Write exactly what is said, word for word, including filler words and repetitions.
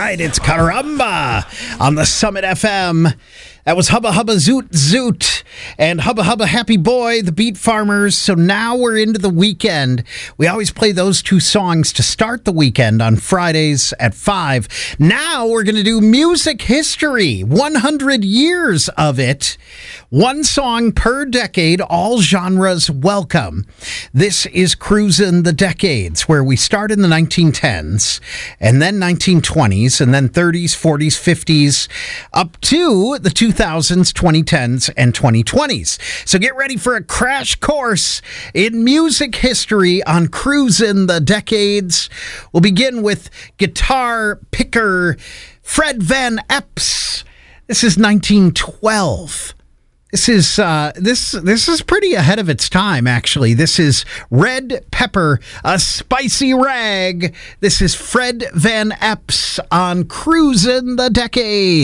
right, it's Caramba on the Summit F M. That was Hubba Hubba Zoot Zoot and Hubba Hubba Happy Boy, the Beat Farmers. So now we're into the weekend. We always play those two songs to start the weekend on Fridays at five. Now we're going to do music history, one hundred years of it. One song per decade, all genres welcome. This is Cruisin' the Decades, where we start in the nineteen tens, and then nineteen twenties, and then thirties, forties, fifties, up to the two thousands, twenty tens, and twenty twenties. So get ready for a crash course in music history on Cruisin' the Decades. We'll begin with guitar picker Fred Van Epps. This is nineteen twelve. This is uh, this this is pretty ahead of its time, actually. This is Red Pepper, a Spicy Rag. This is Fred Van Epps on Cruisin' the Decade.